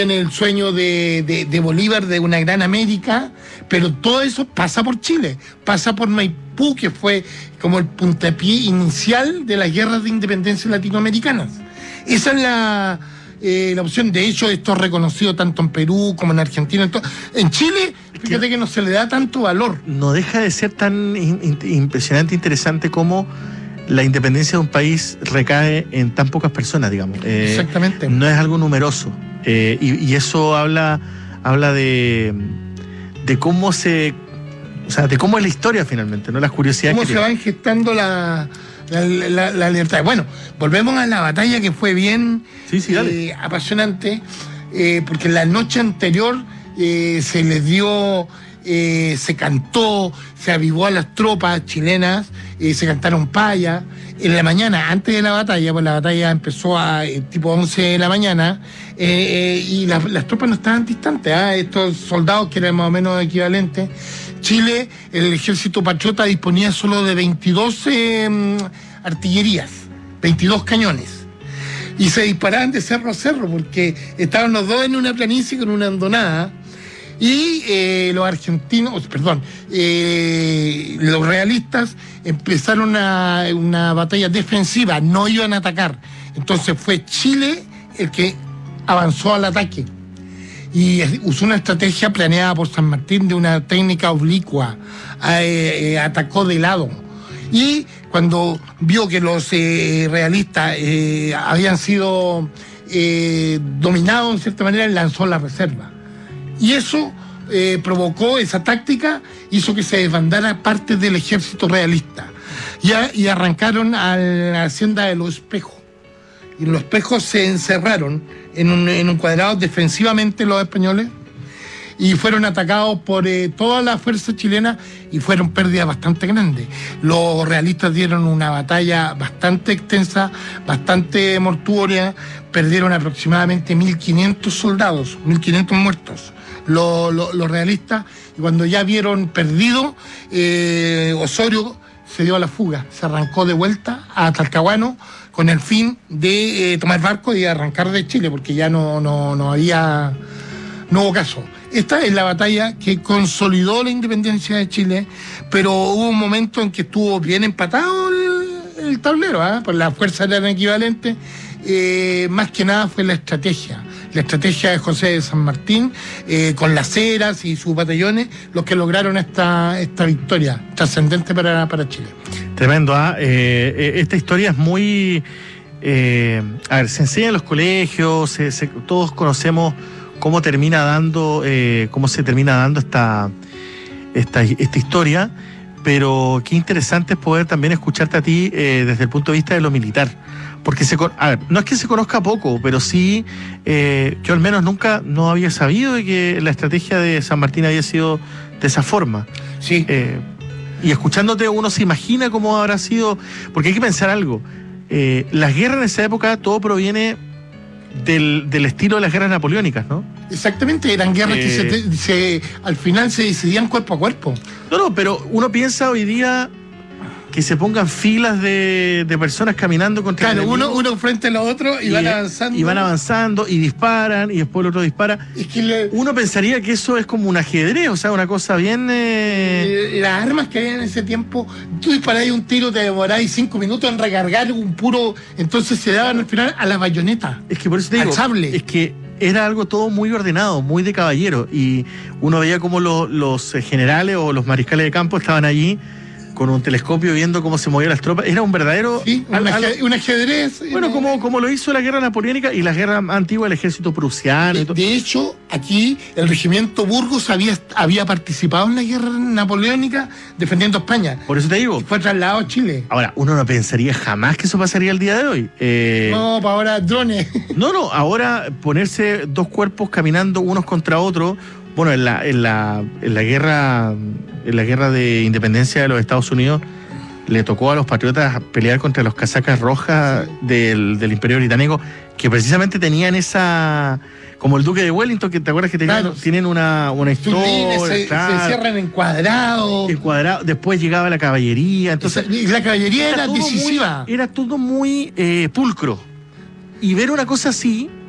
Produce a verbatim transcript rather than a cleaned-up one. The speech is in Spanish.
en el sueño de, de, de Bolívar, de una gran América, pero todo eso pasa por Chile, pasa por Maipú, que fue como el puntapié inicial de las guerras de independencia latinoamericanas. Esa es la, eh, la opción. De hecho, esto es reconocido tanto en Perú como en Argentina. En, to- en Chile, fíjate que no se le da tanto valor. No deja de ser tan in- in- impresionante, interesante como la independencia de un país recae en tan pocas personas, digamos. Eh, Exactamente. No es algo numeroso. Eh, y, y eso habla, habla de, de cómo se... O sea, de cómo es la historia finalmente, ¿no? Las curiosidades Cómo que se tiene. van gestando la, la, la, la libertad. Bueno, volvemos a la batalla, que fue bien Sí, sí, dale. eh, apasionante, eh, porque la noche anterior eh, se les dio, eh, se cantó, se avivó a las tropas chilenas, eh, se cantaron payas. En la mañana, antes de la batalla, pues la batalla empezó a eh, tipo once de la mañana, eh, eh, y la, las tropas no estaban distantes, ¿ah? Estos soldados que eran más o menos equivalentes. Chile, el ejército patriota disponía solo de veintidós eh, artillerías, veintidós cañones. Y se disparaban de cerro a cerro, porque estaban los dos en una planicie con una hondonada. Y eh, los argentinos, perdón, eh, los realistas empezaron una, una batalla defensiva, no iban a atacar. Entonces fue Chile el que avanzó al ataque. Y usó una estrategia planeada por San Martín de una técnica oblicua, eh, eh, atacó de lado. Y cuando vio que los eh, realistas eh, habían sido eh, dominados en cierta manera, lanzó la reserva. Y eso eh, provocó, esa táctica hizo que se desbandara parte del ejército realista. Y, a, y arrancaron a la hacienda de Los Espejos. Y los Espejos se encerraron en un, en un cuadrado defensivamente los españoles, y fueron atacados por eh, toda la fuerza chilena, y fueron pérdidas bastante grandes. Los realistas dieron una batalla bastante extensa, bastante mortuoria, perdieron aproximadamente mil quinientos soldados, mil quinientos muertos. Los, los, los realistas, y cuando ya vieron perdido, eh, Osorio se dio a la fuga, se arrancó de vuelta a Talcahuano con el fin de eh, tomar barco y arrancar de Chile, porque ya no, no, no había, no hubo caso. Esta es la batalla que consolidó la independencia de Chile, pero hubo un momento en que estuvo bien empatado el, el tablero, ¿eh? Pues las fuerzas eran equivalentes. Eh, más que nada fue la estrategia, la estrategia de José de San Martín, eh, con las Heras y sus batallones, los que lograron esta, esta victoria trascendente para, para Chile. Tremendo, ¿ah? Eh, esta historia es muy... Eh, a ver, se enseña en los colegios, se, se, todos conocemos cómo termina dando, eh, cómo se termina dando esta, esta, esta historia, pero qué interesante es poder también escucharte a ti eh, desde el punto de vista de lo militar. Porque se, a ver, no es que se conozca poco, pero sí, eh, yo al menos nunca no había sabido de que la estrategia de San Martín había sido de esa forma. Sí. Eh, y escuchándote uno se imagina cómo habrá sido, porque hay que pensar algo. Eh, las guerras en esa época, todo proviene del, del estilo de las guerras napoleónicas, ¿no? Exactamente, eran guerras eh, que se, te, se, al final se decidían cuerpo a cuerpo. No, no, pero uno piensa hoy día que se pongan filas de, de personas caminando contra claro, el uno, uno frente a los otros y, y van avanzando. Y van avanzando y disparan y después el otro dispara. Es que le, uno pensaría que eso es como un ajedrez, o sea, una cosa bien... Eh... Las armas que había en ese tiempo, tú disparáis un tiro, te demoráis cinco minutos en recargar un puro, entonces se daban al final a la bayoneta. Es que por eso te digo, al sable. Es que era algo todo muy ordenado, muy de caballero, y uno veía como los, los generales o los mariscales de campo estaban allí con un telescopio viendo cómo se movían las tropas. Era un verdadero... Sí, un, ajedrez, un ajedrez. Bueno, eh, como, como lo hizo la guerra napoleónica y la guerra antigua del ejército prusiano. De, y todo. de hecho, aquí el regimiento Burgos había, había participado en la guerra napoleónica defendiendo España. Por eso te digo. Y fue trasladado a Chile. Ahora, uno no pensaría jamás que eso pasaría el día de hoy. Eh, no, para ahora drones. No, no, ahora ponerse dos cuerpos caminando unos contra otros. Bueno, en la, en la, en la guerra en la guerra de independencia de los Estados Unidos le tocó a los patriotas pelear contra los casacas rojas del, del Imperio Británico, que precisamente tenían esa, como el Duque de Wellington, que te acuerdas que tenían, claro, tienen una, una historia, se, claro, se cierran en cuadrado. En cuadrado, después llegaba la caballería, entonces y la caballería era, era decisiva. Muy, era todo muy eh, pulcro. Y ver una cosa así